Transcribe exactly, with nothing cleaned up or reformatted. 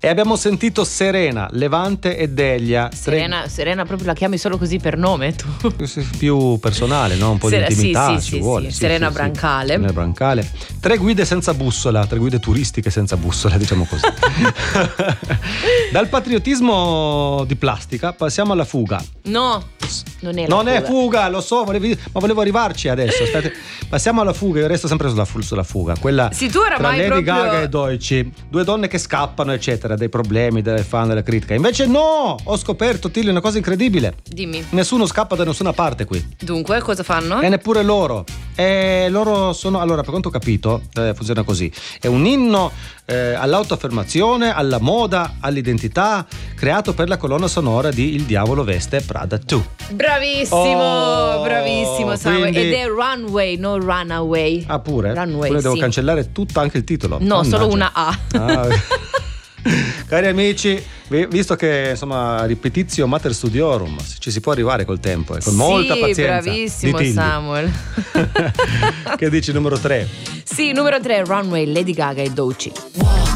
E abbiamo sentito Serena, Levante e Delia. Serena, Tre... Serena proprio la chiami solo così per nome tu? Più personale, no? Un po' Sera, di intimità sì, ci sì, vuole. sì. Sì, Serena sì, Brancale. Serena Brancale. Tre guide senza bussola, tre guide turistiche senza bussola, diciamo così. Dal patriottismo di plastica passiamo alla fuga. No, non è la non fuga. è fuga, lo so, volevi, ma volevo arrivarci adesso. Aspetta. Passiamo alla fuga, io resto sempre sulla, sulla fuga. Quella sì, tu tra oramai Lady proprio... Gaga e Deutsche, due donne che scappano, eccetera, dei problemi, delle fan, della critica. Invece no, ho scoperto, Tilly, una cosa incredibile. Dimmi. Nessuno scappa da nessuna parte qui. Dunque, cosa fanno? E neppure loro. E loro sono, allora, per quanto ho capito, eh, funziona così. È un inno eh, all'autoaffermazione, alla moda, all'identità, creato per la colonna sonora di Il diavolo veste Prada due. Bravissimo, Oh, bravissimo Samuel. quindi... Ed è Runway, non Runaway. Ah, pure? Runway, Pure devo sì. cancellare tutto, anche il titolo. No, Mannaggia. solo una A. Ah. Cari amici, visto che insomma ripetitio mater studiorum, ci si può arrivare col tempo e con sì, molta pazienza. Bravissimo di Samuel. Che dici numero tre? Sì, numero tre, Runway, Lady Gaga e Doechii.